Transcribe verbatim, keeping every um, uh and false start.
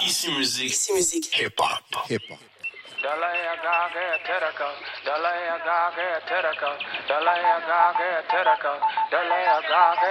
Ici musique. Ici musique. Hip-hop. Hip-hop. Dalaya gage teraka, dalaya gage teraka, dalaya gage teraka, dalaya gage